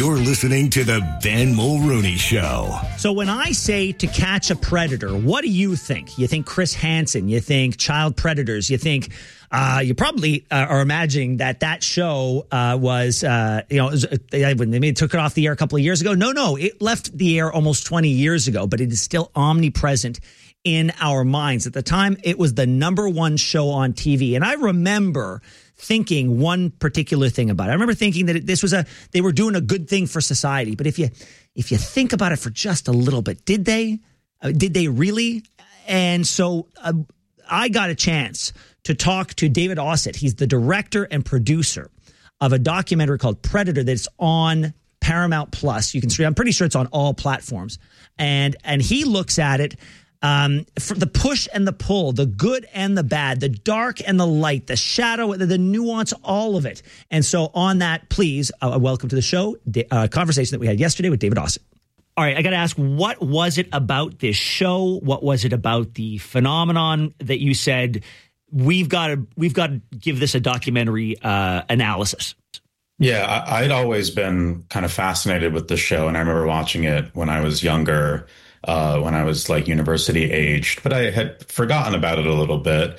You're listening to the Ben Mulrooney Show. So when I say To Catch a Predator, what do you think? You think Chris Hansen? You think child predators? You think you probably are imagining that show was when they took it off the air a couple of years ago. No, it left the air almost 20 years ago, but it is still omnipresent in our minds. At the time, it was the number one show on TV, and I remember thinking one particular thing about it. I remember thinking that they were doing a good thing for society. But if you think about it for just a little bit, did they really? And so I got a chance to talk to David Ossett. He's the director and producer of a documentary called Predator that's on Paramount Plus. You can stream. I'm pretty sure it's on all platforms. And he looks at it for the push and the pull, the good and the bad, the dark and the light, the shadow, the nuance, all of it. And so on that, please, welcome to the show, conversation that we had yesterday with David Ossett. All right, I got to ask, what was it about this show? What was it about the phenomenon that you said, we've got to give this a documentary analysis? Yeah, I'd always been kind of fascinated with the show, and I remember watching it when I was younger, when I was like university aged, but I had forgotten about it a little bit.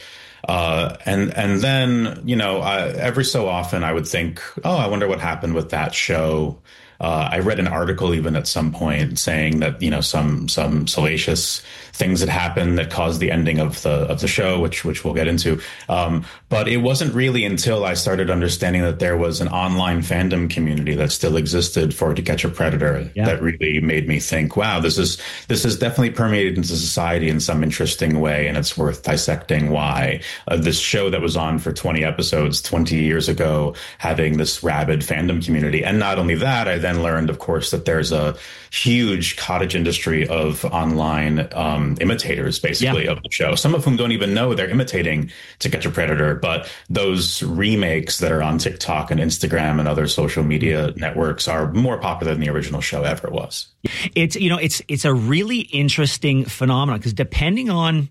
And then, every so often I would think, oh, I wonder what happened with that show. I read an article even at some point saying that, some salacious things had happened that caused the ending of the show, which we'll get into. But it wasn't really until I started understanding that there was an online fandom community that still existed for To Catch a Predator that really made me think, wow, this is definitely permeated into society in some interesting way. And it's worth dissecting why this show that was on for 20 episodes 20 years ago, having this rabid fandom community. And not only that, I then learned, of course, that there's a huge cottage industry of online imitators, basically, of the show, some of whom don't even know they're imitating To Catch a Predator. But those remakes that are on TikTok and Instagram and other social media networks are more popular than the original show ever was. It's a really interesting phenomenon because depending on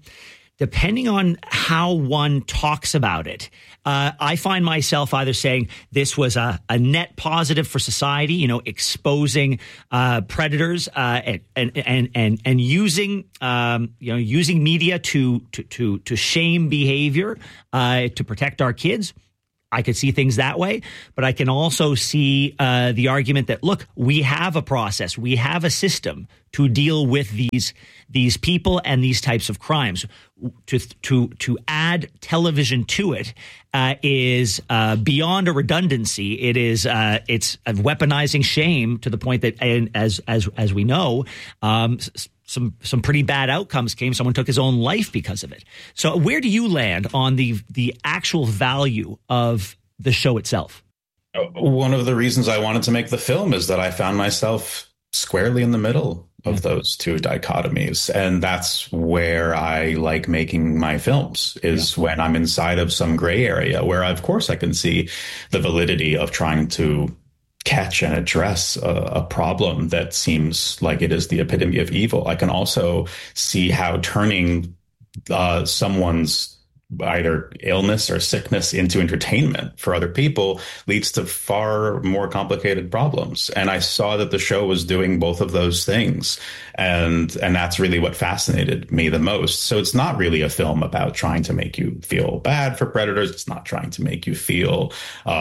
how one talks about it, I find myself either saying this was a net positive for society, exposing predators and using using media to shame behavior to protect our kids. I could see things that way, but I can also see the argument that, look, we have a process, we have a system to deal with these people and these types of crimes. To add television to it is beyond a redundancy. It's weaponizing shame to the point that, and as we know, some pretty bad outcomes came. Someone took his own life because of it. So where do you land on the actual value of the show itself? One of the reasons I wanted to make the film is that I found myself squarely in the middle of those two dichotomies. And that's where I like making my films, is when I'm inside of some gray area where, of course, I can see the validity of trying to catch and address a problem that seems like it is the epitome of evil. I can also see how turning someone's either illness or sickness into entertainment for other people leads to far more complicated problems. And I saw that the show was doing both of those things. And that's really what fascinated me the most. So it's not really a film about trying to make you feel bad for predators. It's not trying to make you feel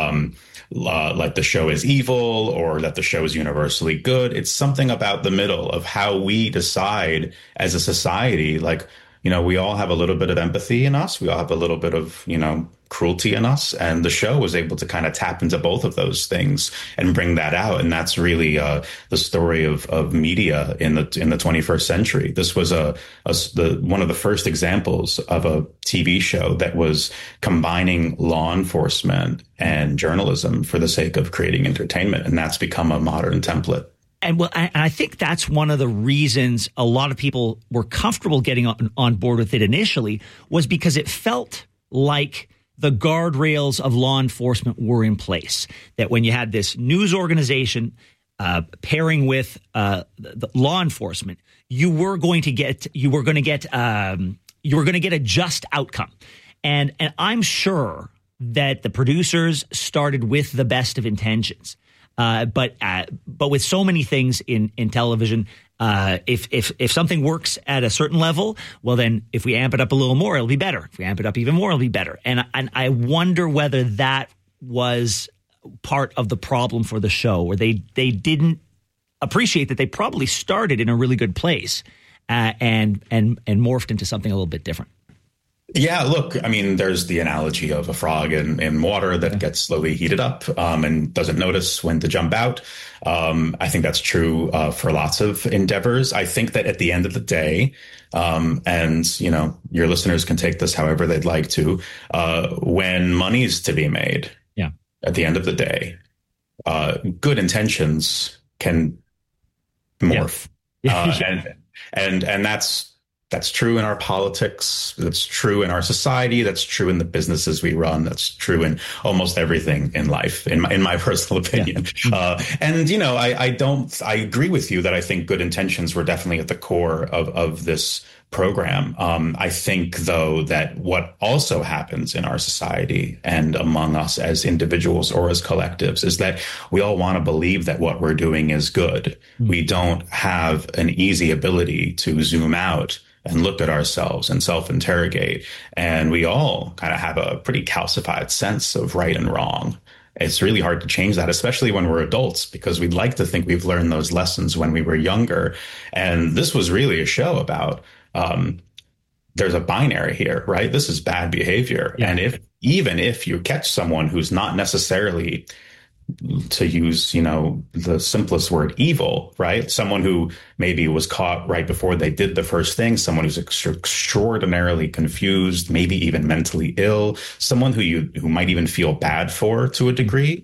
like the show is evil or that the show is universally good. It's something about the middle of how we decide as a society, like, we all have a little bit of empathy in us. We all have a little bit of, cruelty in us. And the show was able to kind of tap into both of those things and bring that out. And that's really the story of media in the 21st century. This was one of the first examples of a TV show that was combining law enforcement and journalism for the sake of creating entertainment. And that's become a modern template. And I think that's one of the reasons a lot of people were comfortable getting on board with it initially, was because it felt like the guardrails of law enforcement were in place. That when you had this news organization pairing with the law enforcement, you were going to get a just outcome. And I'm sure that the producers started with the best of intentions. But with so many things in television, if something works at a certain level, well, then if we amp it up a little more, it'll be better. If we amp it up even more, it'll be better. And I wonder whether that was part of the problem for the show, where they didn't appreciate that they probably started in a really good place and morphed into something a little bit different. Yeah, look, I mean, there's the analogy of a frog in water that gets slowly heated up and doesn't notice when to jump out. I think that's true for lots of endeavors. I think that at the end of the day, and, you know, your listeners can take this however they'd like to, when money's to be made, at the end of the day, good intentions can morph. And that's true in our politics. That's true in our society. That's true in the businesses we run. That's true in almost everything in life, in my personal opinion. And, you know, I agree with you that I think good intentions were definitely at the core of this program. I think, though, that what also happens in our society and among us as individuals or as collectives is that we all want to believe that what we're doing is good. We don't have an easy ability to zoom out and look at ourselves and self-interrogate. And we all kind of have a pretty calcified sense of right and wrong. It's really hard to change that, especially when we're adults, because we'd like to think we've learned those lessons when we were younger. And this was really a show about there's a binary here, right? This is bad behavior. And even if you catch someone who's not necessarily, to use, you know, the simplest word, evil, right? Someone who maybe was caught right before they did the first thing, someone who's extraordinarily confused, maybe even mentally ill, someone who might even feel bad for to a degree.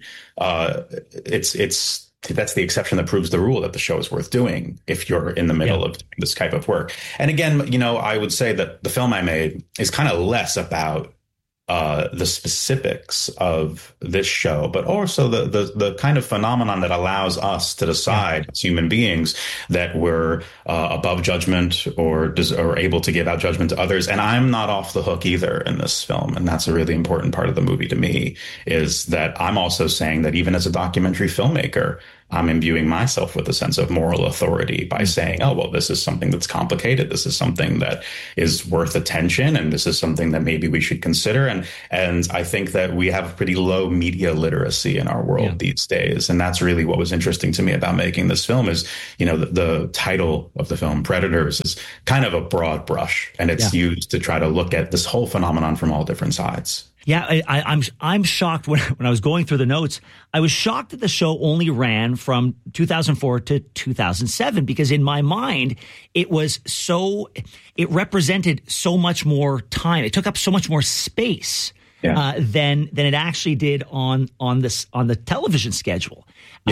That's the exception that proves the rule that the show is worth doing if you're in the middle of this type of work. And again, you know, I would say that the film I made is kind of less about the specifics of this show, but also the kind of phenomenon that allows us to decide as human beings that we're above judgment or able to give out judgment to others. And I'm not off the hook either in this film. And that's a really important part of the movie to me, is that I'm also saying that even as a documentary filmmaker, I'm imbuing myself with a sense of moral authority by saying, oh, well, this is something that's complicated. This is something that is worth attention. And this is something that maybe we should consider. And I think that we have pretty low media literacy in our world these days. And that's really what was interesting to me about making this film is, you know, the title of the film, Predators, is kind of a broad brush. And it's used to try to look at this whole phenomenon from all different sides. Yeah, I'm shocked when I was going through the notes. I was shocked that the show only ran from 2004 to 2007, because in my mind it represented so much more time. It took up so much more space than it actually did on the television schedule.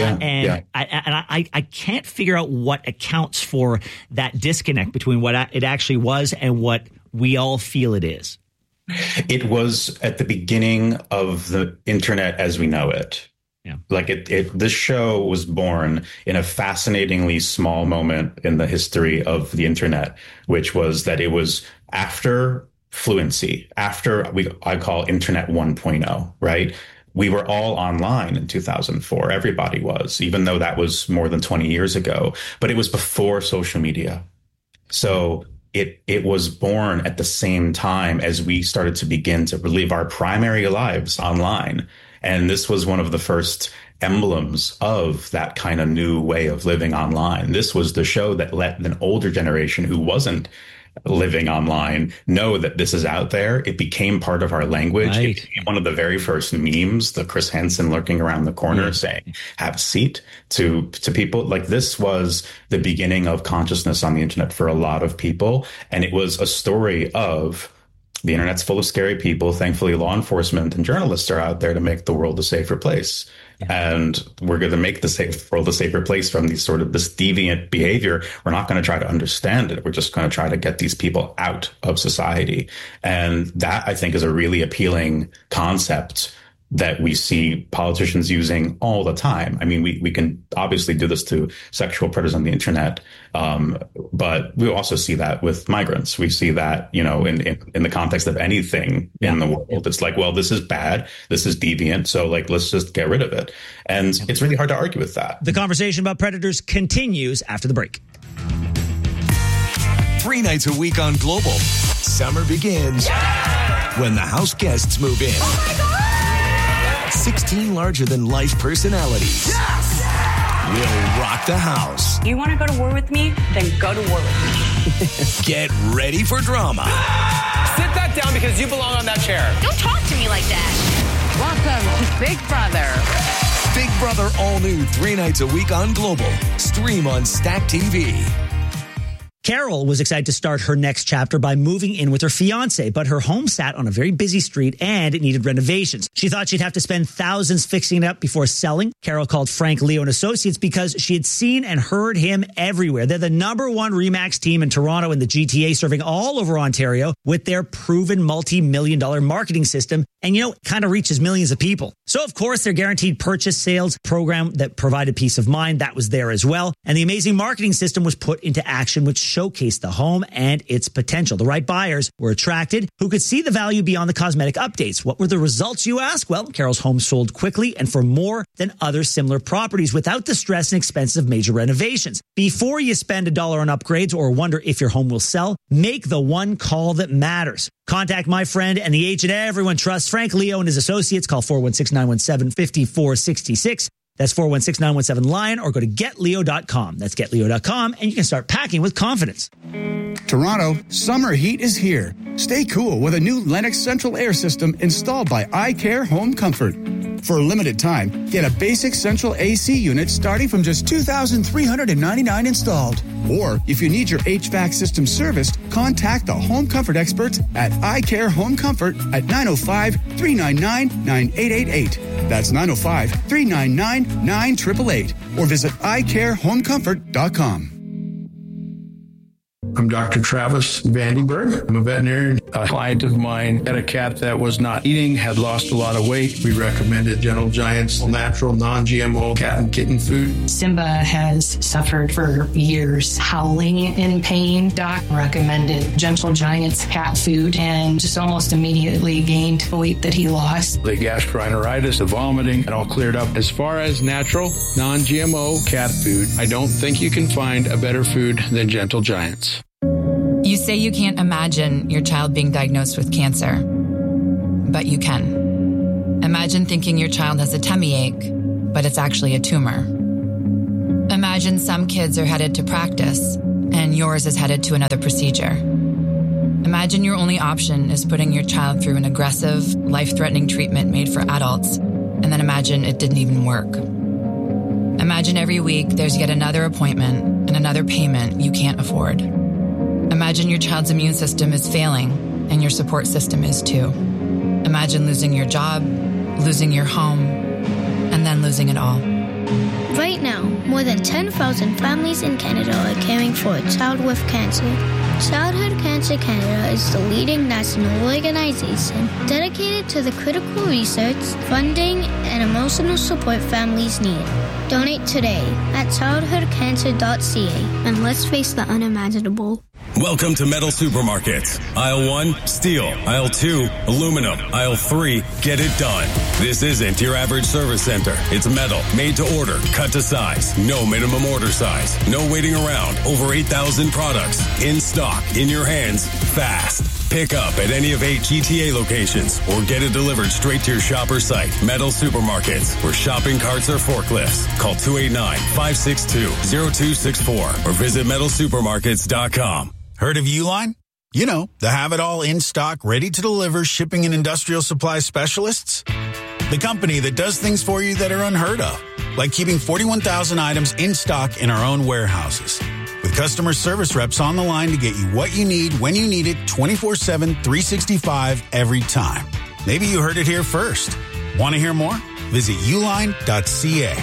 I can't figure out what accounts for that disconnect between what it actually was and what we all feel it is. It was at the beginning of the internet as we know it. Yeah. Like this show was born in a fascinatingly small moment in the history of the internet, which was that it was after fluency, after I call internet 1.0, right? We were all online in 2004. Everybody was, even though that was more than 20 years ago, but it was before social media. So it was born at the same time as we started to begin to live our primary lives online. And this was one of the first emblems of that kind of new way of living online. This was the show that let an older generation who wasn't living online know that this is out there. It became part of our language. Right. It became one of the very first memes, the Chris Hansen lurking around the corner saying, have a seat, to people. Like, this was the beginning of consciousness on the internet for a lot of people. And it was a story of the internet's full of scary people. Thankfully, law enforcement and journalists are out there to make the world a safer place. And we're going to make the world a safer place from this deviant behavior. We're not going to try to understand it. We're just going to try to get these people out of society. And that, I think, is a really appealing concept that we see politicians using all the time. I mean, we can obviously do this to sexual predators on the internet, but we also see that with migrants. We see that, you know, in the context of anything in the world. It's like, well, this is bad, this is deviant, so like, let's just get rid of it. And it's really hard to argue with that. The conversation about predators continues after the break. 3 nights a week on Global. Summer begins when the house guests move in. Oh my God! 16 larger-than-life personalities will rock the house. You want to go to war with me? Then go to war with me. Get ready for drama. Sit that down because you belong on that chair. Don't talk to me like that. Welcome to Big Brother. Big Brother all new 3 nights a week on Global. Stream on Stack TV. Carol was excited to start her next chapter by moving in with her fiance, but her home sat on a very busy street and it needed renovations. She thought she'd have to spend thousands fixing it up before selling. Carol called Frank Leo and Associates because she had seen and heard him everywhere. They're the #1 RE/MAX team in Toronto and the GTA, serving all over Ontario with their proven multi-million-dollar marketing system. And, you know, it kind of reaches millions of people. So, of course, their guaranteed purchase sales program that provided peace of mind, that was there as well. And the amazing marketing system was put into action, which showcased the home and its potential. The right buyers were attracted who could see the value beyond the cosmetic updates. What were the results, you ask? Well, Carol's home sold quickly and for more than other similar properties without the stress and expense of major renovations. Before you spend $1 on upgrades or wonder if your home will sell, make the one call that matters. Contact my friend and the agent everyone trusts, Frank Leo and his associates. Call 416-917-5466. That's 416-917-LION, or go to getleo.com. That's getleo.com, and you can start packing with confidence. Toronto, summer heat is here. Stay cool with a new Lennox Central Air System installed by iCare Home Comfort. For a limited time, get a basic central AC unit starting from just $2,399 installed. Or, if you need your HVAC system serviced, contact the home comfort experts at iCare Home Comfort at 905-399-9888. That's 905-399-9888. Or visit iCareHomeComfort.com. I'm Dr. Travis Vandenberg. I'm a veterinarian. A client of mine had a cat that was not eating, had lost a lot of weight. We recommended Gentle Giant's natural, non-GMO cat and kitten food. Simba has suffered for years, howling in pain. Doc recommended Gentle Giant's cat food and just almost immediately gained the weight that he lost. The gastroenteritis, the vomiting, it all cleared up. As far as natural, non-GMO cat food, I don't think you can find a better food than Gentle Giant's. You say you can't imagine your child being diagnosed with cancer, but you can. Imagine thinking your child has a tummy ache, but it's actually a tumor. Imagine some kids are headed to practice, and yours is headed to another procedure. Imagine your only option is putting your child through an aggressive, life-threatening treatment made for adults, and then imagine it didn't even work. Imagine every week there's yet another appointment and another payment you can't afford. Imagine your child's immune system is failing, and your support system is too. Imagine losing your job, losing your home, and then losing it all. Right now, more than 10,000 families in Canada are caring for a child with cancer. Childhood Cancer Canada is the leading national organization dedicated to the critical research, funding, and emotional support families need. Donate today at childhoodcancer.ca, and let's face the unimaginable. Welcome to Metal Supermarkets. Aisle 1, steel. Aisle 2, aluminum. Aisle 3, get it done. This isn't your average service center. It's metal, made to order, cut to size. No minimum order size. No waiting around. Over 8,000 products. In stock, in your hands, fast. Pick up at any of 8 GTA locations or get it delivered straight to your shop or site. Metal Supermarkets, where shopping carts are forklifts. Call 289-562-0264 or visit metalsupermarkets.com. Heard of Uline? You know, the have-it-all in-stock, ready-to-deliver shipping and industrial supply specialists. The company that does things for you that are unheard of, like keeping 41,000 items in stock in our own warehouses. With customer service reps on the line to get you what you need, when you need it, 24/7, 365, every time. Maybe you heard it here first. Want to hear more? Visit uline.ca.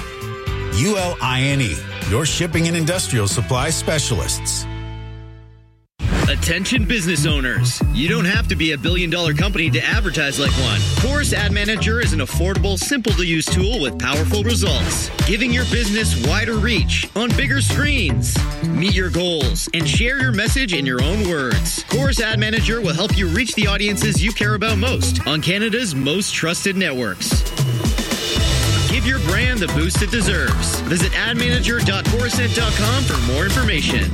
ULINE, your shipping and industrial supply specialists. Attention business owners. You don't have to be a billion-dollar company to advertise like one. Chorus Ad Manager is an affordable, simple-to-use tool with powerful results, giving your business wider reach on bigger screens. Meet your goals and share your message in your own words. Chorus Ad Manager will help you reach the audiences you care about most on Canada's most trusted networks. Give your brand the boost it deserves. Visit admanager.coruscant.com for more information.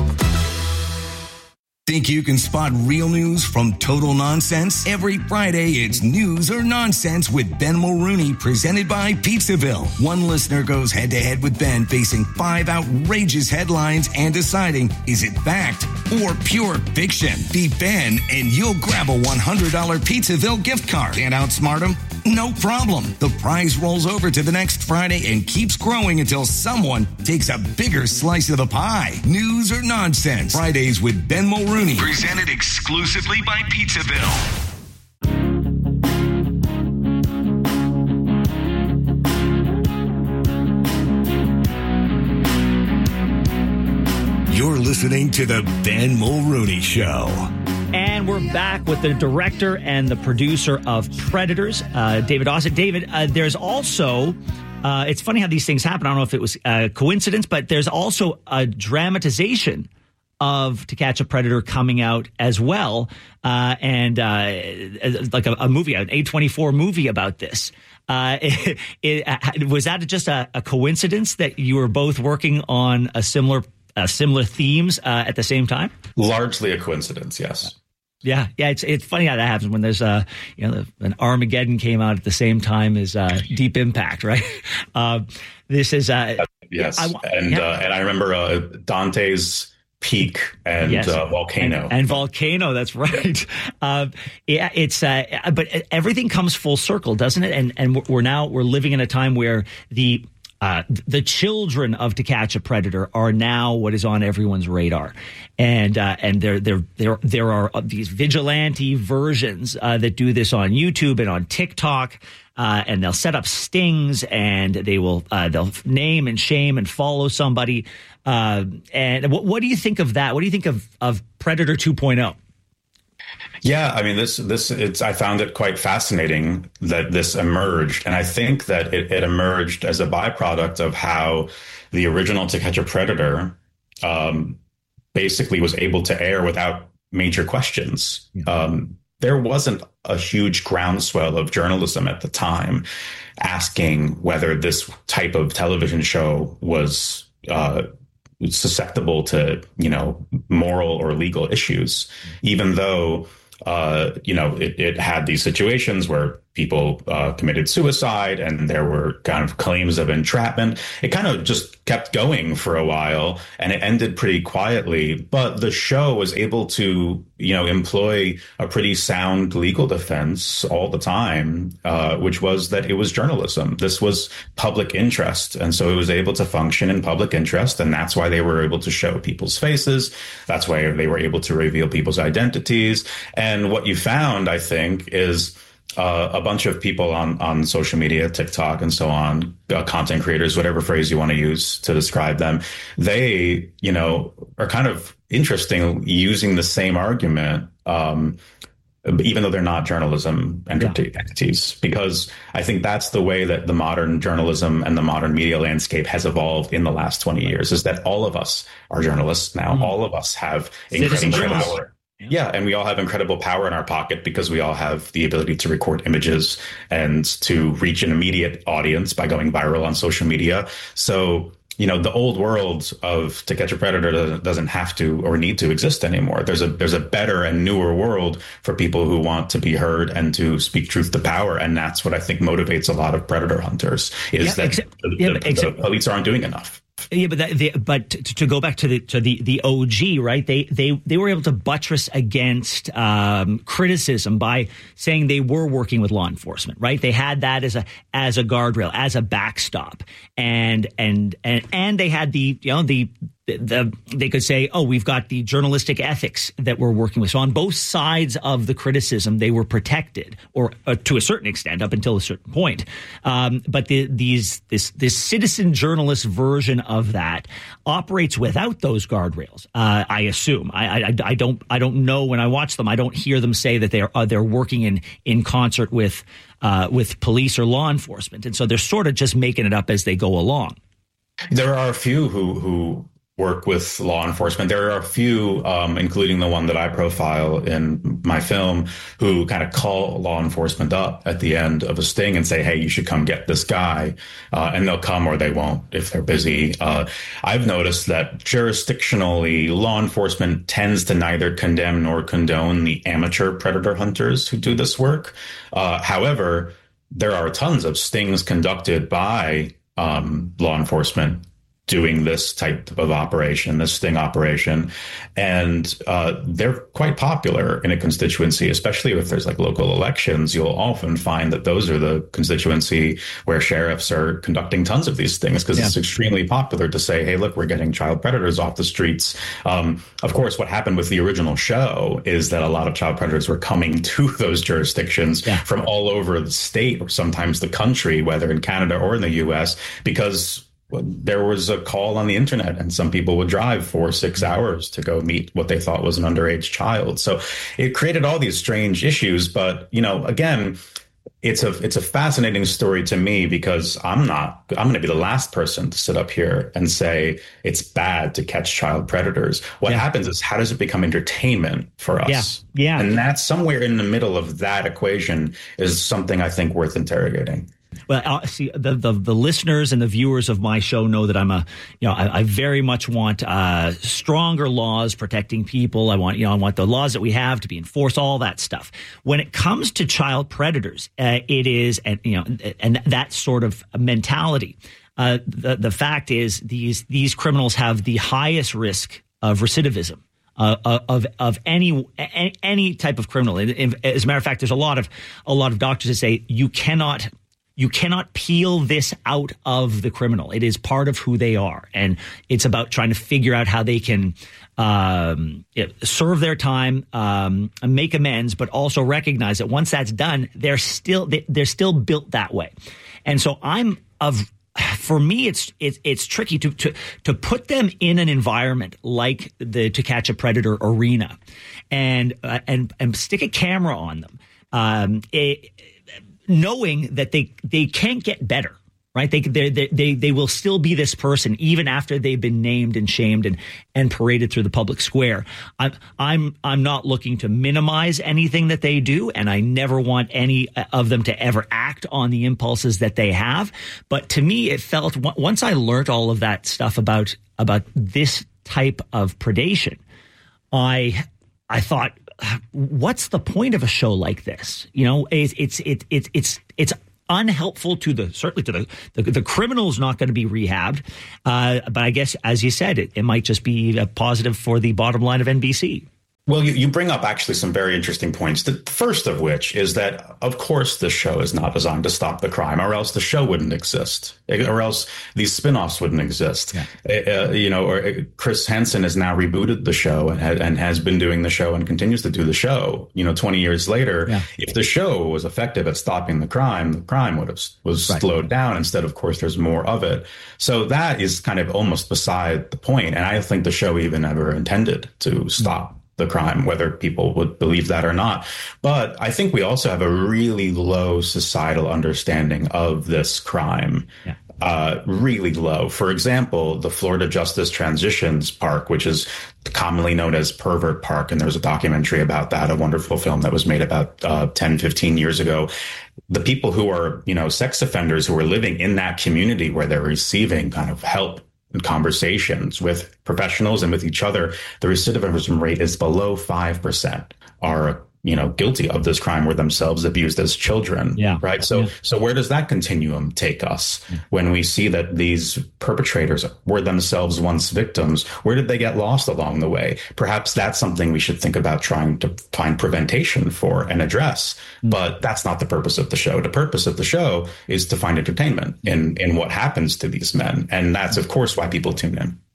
Think you can spot real news from total nonsense? Every Friday, it's News or Nonsense with Ben Mulrooney, presented by Pizzaville. One listener goes head-to-head with Ben, facing 5 outrageous headlines and deciding, is it fact or pure fiction? Beat Ben, and you'll grab a $100 Pizzaville gift card. Can't outsmart him? No problem. The prize rolls over to the next Friday and keeps growing until someone takes a bigger slice of the pie. News or Nonsense. Fridays with Ben Mulrooney. Presented exclusively by Pizzaville. You're listening to the Ben Mulrooney Show. And we're back with the director and the producer of Predators, David Ossip. David, there's also, it's funny how these things happen. I don't know if it was a coincidence, but there's also a dramatization of To Catch a Predator coming out as well. And like a movie, an A24 movie about this. Was that just a coincidence that you were both working on similar themes at the same time? Largely a coincidence, yes. Yeah. It's funny how that happens when there's an Armageddon came out at the same time as Deep Impact, right? This is yes, and I remember Dante's Peak and yes. Volcano and Volcano. That's right. It's but everything comes full circle, doesn't it? And we're living in a time where the children of To Catch a Predator are now what is on everyone's radar, and there are these vigilante versions that do this on YouTube and on TikTok, and they'll set up stings and they'll name and shame and follow somebody. And what do you think of that? What do you think of Predator 2.0? Yeah, I mean, I found it quite fascinating that this emerged. And I think that it emerged as a byproduct of how the original To Catch a Predator basically was able to air without major questions. There wasn't a huge groundswell of journalism at the time asking whether this type of television show was susceptible to, moral or legal issues, even though it had these situations where people committed suicide and there were kind of claims of entrapment. It kind of just kept going for a while and it ended pretty quietly. But the show was able to, employ a pretty sound legal defense all the time, which was that it was journalism. This was public interest. And so it was able to function in public interest. And that's why they were able to show people's faces. That's why they were able to reveal people's identities. And what you found, I think, is a bunch of people on social media, TikTok and so on, content creators, whatever phrase you want to use to describe them, they, are kind of interesting using the same argument, even though they're not journalism entities, because I think that's the way that the modern journalism and the modern media landscape has evolved in the last 20 years, is that all of us are journalists now. All of us have incredible power. Yeah, and we all have incredible power in our pocket because we all have the ability to record images and to reach an immediate audience by going viral on social media. So, the old world of To Catch a Predator doesn't have to or need to exist anymore. There's a better and newer world for people who want to be heard and to speak truth to power. And that's what I think motivates a lot of predator hunters, is the elites aren't doing enough. Yeah, but to go back to the OG, right? They were able to buttress against criticism by saying they were working with law enforcement, right? They had that as a guardrail, as a backstop, and they had the they could say, oh, we've got the journalistic ethics that we're working with. So on both sides of the criticism, they were protected, or to a certain extent, up until a certain point. But this citizen journalist version of that operates without those guardrails. I assume. I don't know when I watch them. I don't hear them say that they're working in concert with police or law enforcement, and so they're sort of just making it up as they go along. There are a few who work with law enforcement. There are a few, including the one that I profile in my film, who kind of call law enforcement up at the end of a sting and say, hey, you should come get this guy. And they'll come or they won't if they're busy. I've noticed that jurisdictionally, law enforcement tends to neither condemn nor condone the amateur predator hunters who do this work. However, there are tons of stings conducted by law enforcement doing this type of operation, this sting operation. And they're quite popular in a constituency, especially if there's like local elections. You'll often find that those are the constituency where sheriffs are conducting tons of these things because it's extremely popular to say, hey, look, we're getting child predators off the streets. Of course, what happened with the original show is that a lot of child predators were coming to those jurisdictions from all over the state or sometimes the country, whether in Canada or in the U.S., because there was a call on the internet and some people would drive 4 or 6 hours to go meet what they thought was an underage child. So it created all these strange issues. But, you know, again, it's a fascinating story to me because I'm going to be the last person to sit up here and say it's bad to catch child predators. What happens is, how does it become entertainment for us? Yeah. And that's somewhere in the middle of that equation is something I think worth interrogating. Well, see, the listeners and the viewers of my show know that I very much want stronger laws protecting people. I want the laws that we have to be enforced, all that stuff. When it comes to child predators, it is, and that sort of mentality. The fact is, these criminals have the highest risk of recidivism. Of any type of criminal. As a matter of fact, there's a lot of doctors that say you cannot peel this out of the criminal. It is part of who they are. And it's about trying to figure out how they can serve their time, make amends, but also recognize that once that's done, they're still built that way. And so for me, it's tricky to put them in an environment like the To Catch a Predator arena and stick a camera on them. Knowing that they can't get better, right? They will still be this person even after they've been named and shamed and paraded through the public square. I'm not looking to minimize anything that they do, and I never want any of them to ever act on the impulses that they have. But to me, it felt, once I learned all of that stuff about this type of predation, I thought, what's the point of a show like this? You know, it's unhelpful certainly to the criminal's not going to be rehabbed. But I guess, as you said, it might just be a positive for the bottom line of NBC. Well, you bring up actually some very interesting points. The first of which is that, of course, this show is not designed to stop the crime, or else the show wouldn't exist, or else these spinoffs wouldn't exist. Or Chris Hansen has now rebooted the show and has been doing the show and continues to do the show. 20 years later, if the show was effective at stopping the crime was slowed down. Instead, of course, there's more of it. So that is kind of almost beside the point. And I don't think the show even ever intended to stop the crime, whether people would believe that or not. But I think we also have a really low societal understanding of this crime. Really low. For example, the Florida Justice Transitions Park, which is commonly known as Pervert Park, and there's a documentary about that, a wonderful film that was made about 10, 15 years ago. The people who are, sex offenders who are living in that community where they're receiving kind of help and conversations with professionals and with each other, the recidivism rate is below 5%, are guilty of this crime, were themselves abused as children. Right. So where does that continuum take us when we see that these perpetrators were themselves once victims? Where did they get lost along the way? Perhaps that's something we should think about trying to find prevention for and address. But that's not the purpose of the show. The purpose of the show is to find entertainment in what happens to these men. And that's, of course, why people tune in.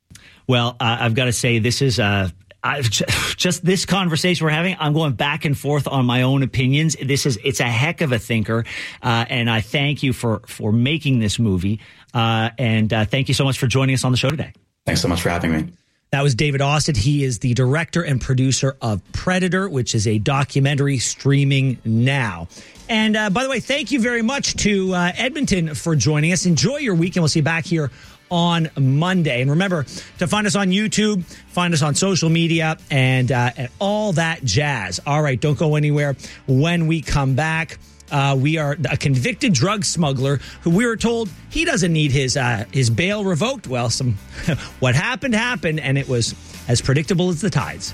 Well, I've got to say, this is just this conversation we're having. I'm going back and forth on my own opinions. It's a heck of a thinker, and I thank you for making this movie. And thank you so much for joining us on the show today. Thanks so much for having me. That was David Ossett. He is the director and producer of Predator, which is a documentary streaming now. And by the way, thank you very much to Edmonton for joining us. Enjoy your weekend. We'll see you back here on Monday. And remember to find us on YouTube, find us on social media, and all that jazz. All right, don't go anywhere. When we come back, we are a convicted drug smuggler who we were told he doesn't need his bail revoked. Well, what happened, and it was as predictable as the tides.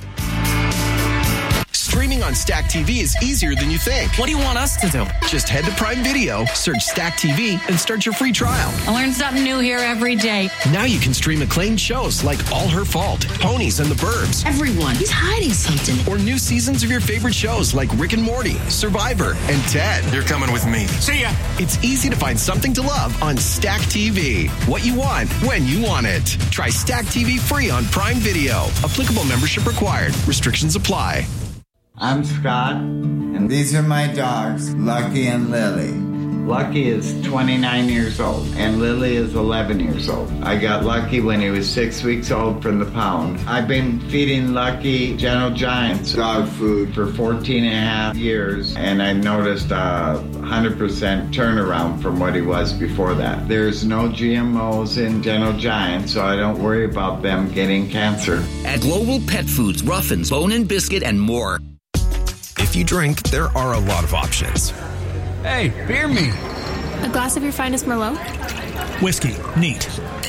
Streaming on Stack TV is easier than you think. What do you want us to do? Just head to Prime Video, search Stack TV, and start your free trial. I learn something new here every day. Now you can stream acclaimed shows like All Her Fault, Ponies and the Burbs. Everyone, he's hiding something. Or new seasons of your favorite shows like Rick and Morty, Survivor, and Ted. You're coming with me. See ya! It's easy to find something to love on Stack TV. What you want, when you want it. Try Stack TV free on Prime Video. Applicable membership required. Restrictions apply. I'm Scott, and these are my dogs, Lucky and Lily. Lucky is 29 years old, and Lily is 11 years old. I got Lucky when he was 6 weeks old from the pound. I've been feeding Lucky Gentle Giants dog food for 14 and a half years, and I noticed a 100% turnaround from what he was before that. There's no GMOs in Gentle Giant, so I don't worry about them getting cancer. At Global Pet Foods, Ruffins, Bone and Biscuit, and more. If you drink, there are a lot of options. Hey, beer me. A glass of your finest Merlot? Whiskey. Neat.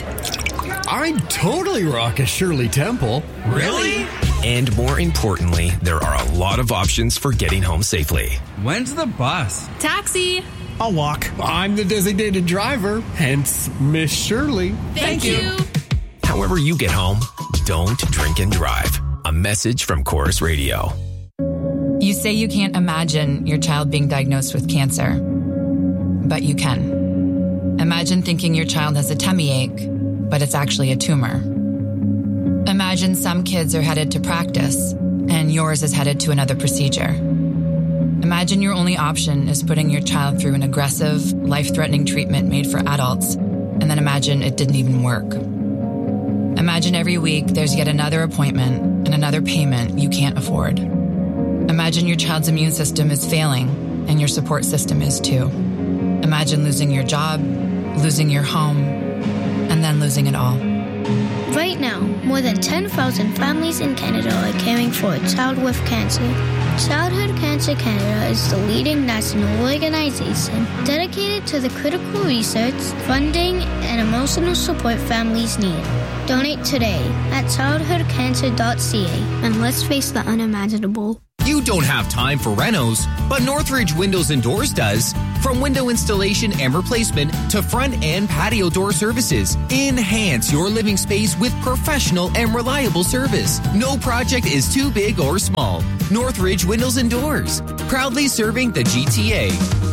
I'd totally rock a Shirley Temple. Really? And more importantly, there are a lot of options for getting home safely. When's the bus? Taxi. I'll walk. I'm the designated driver, hence Miss Shirley. Thank you. However you get home, don't drink and drive. A message from Chorus Radio. You say you can't imagine your child being diagnosed with cancer, but you can. Imagine thinking your child has a tummy ache, but it's actually a tumor. Imagine some kids are headed to practice, and yours is headed to another procedure. Imagine your only option is putting your child through an aggressive, life-threatening treatment made for adults, and then imagine it didn't even work. Imagine every week there's yet another appointment and another payment you can't afford. Imagine your child's immune system is failing, and your support system is too. Imagine losing your job, losing your home, and then losing it all. Right now, more than 10,000 families in Canada are caring for a child with cancer. Childhood Cancer Canada is the leading national organization dedicated to the critical research, funding, and emotional support families need. Donate today at childhoodcancer.ca, and let's face the unimaginable. You don't have time for renos, but Northridge Windows and Doors does. From window installation and replacement to front and patio door services, enhance your living space with professional and reliable service. No project is too big or small. Northridge Windows and Doors, proudly serving the GTA.